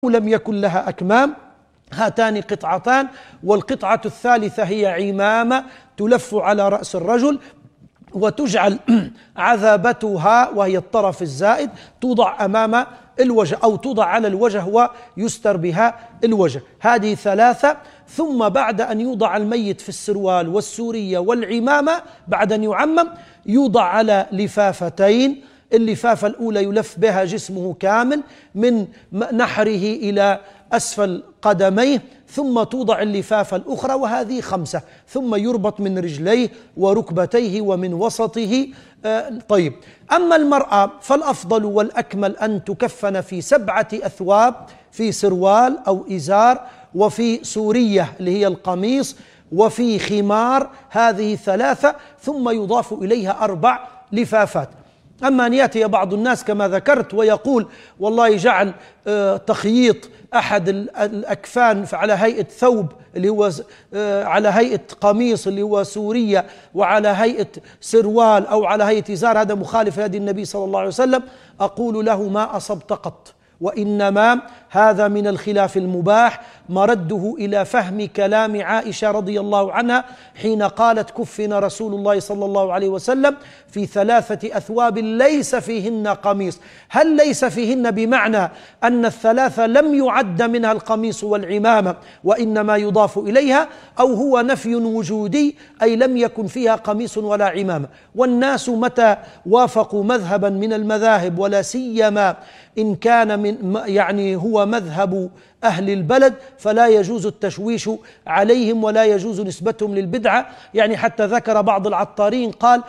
لم يكن لها أكمام، هاتان قطعتان، والقطعة الثالثة هي عمامة تلف على رأس الرجل وتجعل عذابتها وهي الطرف الزائد توضع أمام الوجه أو توضع على الوجه ويستر بها الوجه. هذه ثلاثة. ثم بعد أن يوضع الميت في السروال والسورية والعمامة بعد أن يعمم يوضع على لفافتين. اللفافة الأولى يلف بها جسمه كامل من نحره إلى أسفل قدميه، ثم توضع اللفافة الأخرى وهذه 5، ثم يربط من رجليه وركبتيه ومن وسطه. طيب، أما المرأة فالأفضل والأكمل أن تكفن في 7 أثواب، في سروال أو إزار، وفي سورية اللي هي القميص، وفي خمار، هذه 3، ثم يضاف إليها 4 لفافات. أما أن يأتي بعض الناس كما ذكرت ويقول والله جعل تخييط أحد الأكفان على هيئة ثوب اللي هو على هيئة قميص اللي هو سورية، وعلى هيئة سروال أو على هيئة إزار، هذا مخالف لهدي النبي صلى الله عليه وسلم. أقول له ما أصبت قط، وإنما هذا من الخلاف المباح، مرده إلى فهم كلام عائشة رضي الله عنها حين قالت كفن رسول الله صلى الله عليه وسلم في 3 أثواب ليس فيهن قميص. هل ليس فيهن بمعنى أن ال3 لم يعد منها القميص والعمامة وإنما يضاف إليها، أو هو نفي وجودي أي لم يكن فيها قميص ولا عمامة؟ والناس متى وافقوا مذهبا من المذاهب، ولا سيما إن كان من يعني هو مذهب أهل البلد، فلا يجوز التشويش عليهم ولا يجوز نسبتهم للبدعة. يعني حتى ذكر بعض العطارين قال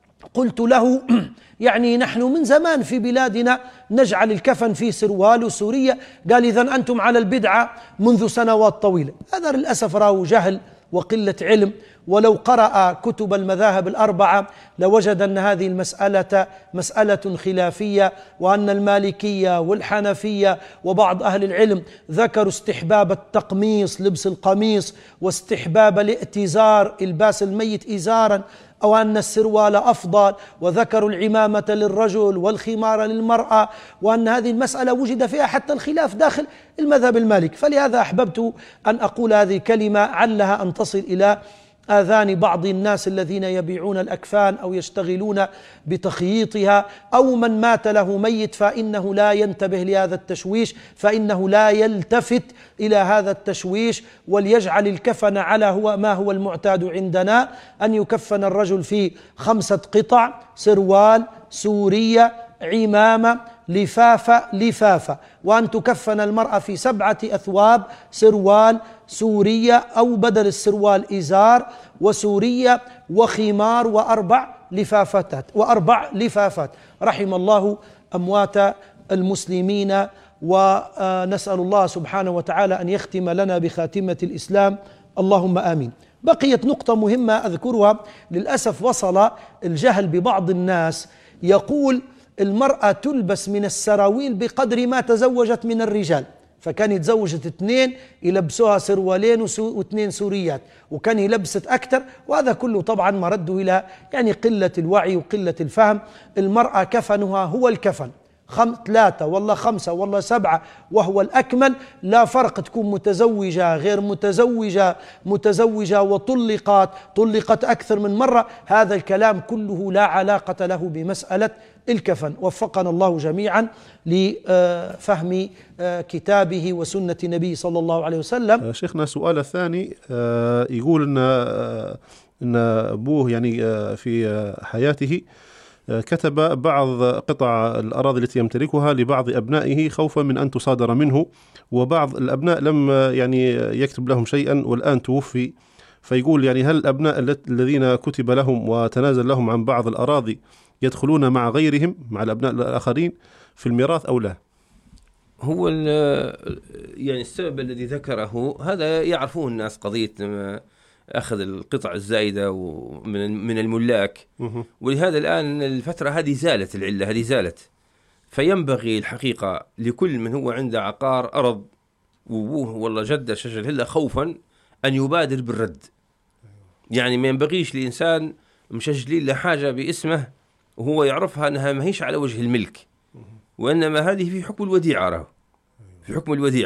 قلت له يعني نحن من زمان في بلادنا نجعل الكفن في سروال وسورية. قال إذن أنتم على البدعة منذ سنوات طويلة. هذا للأسف راه جهل وقلة علم، ولو قرأ كتب المذاهب ال4 لوجد أن هذه المسألة مسألة خلافية، وأن المالكية والحنفية وبعض أهل العلم ذكروا استحباب التقميص، لبس القميص، واستحباب الائتزار، إلباس الميت إزارا، أو أن السروال أفضل، وذكروا العمامة للرجل والخمار للمرأة، وأن هذه المسألة وجد فيها حتى الخلاف داخل المذهب المالكي. فلهذا أحببت أن أقول هذه الكلمة علها أن تصل إلى آذان بعض الناس الذين يبيعون الأكفان أو يشتغلون بتخييطها، أو من مات له ميت فإنه لا ينتبه لهذا التشويش، فإنه لا يلتفت إلى هذا التشويش، وليجعل الكفن على ما هو المعتاد عندنا، أن يكفن الرجل في 5 قطع: سروال، سورية، عمامة، لفافة، وأن تكفن المرأة في 7 أثواب: سروال، سورية، أو بدل السروال إزار وسورية وخمار وأربع لفافات. رحم الله أموات المسلمين، ونسأل الله سبحانه وتعالى أن يختم لنا بخاتمة الإسلام، اللهم آمين. بقيت نقطة مهمة أذكرها، للأسف وصل الجهل ببعض الناس، يقول المرأة تلبس من السراويل بقدر ما تزوجت من الرجال، فكان يتزوجت 2 يلبسوها سروالين و2 سوريات، وكان يلبست أكثر، وهذا كله طبعا مرده إلى يعني قلة الوعي وقلة الفهم. المرأة كفنها هو الكفن، 3 والله 5 والله 7 وهو الأكمل، لا فرق تكون متزوجة غير متزوجة وطلقت أكثر من مرة، هذا الكلام كله لا علاقة له بمسألة الكفن. وفقنا الله جميعا لفهم كتابه وسنة نبي صلى الله عليه وسلم. شيخنا سؤال ثاني، يقول إن أبوه يعني في حياته كتب بعض قطع الأراضي التي يمتلكها لبعض أبنائه خوفا من أن تصادر منه، وبعض الأبناء لم يعني يكتب لهم شيئا والآن توفي، فيقول يعني هل الأبناء الذين كتب لهم وتنازل لهم عن بعض الأراضي يدخلون مع غيرهم، مع الأبناء الآخرين في الميراث أو لا؟ هو يعني السبب الذي ذكره هذا يعرفون الناس، قضية أخذ القطع الزائدة من الملاك، ولهذا الآن الفترة هذه زالت، العلة هذه زالت. فينبغي الحقيقة لكل من هو عنده عقار أرض وأبوه والله جده شجر هلا خوفا أن يبادر بالرد. يعني ما ينبغيش لإنسان مشجلين لحاجة باسمه وهو يعرفها أنها ما هيش على وجه الملك، وإنما هذه في حكم الوديعة، في حكم الوديعة.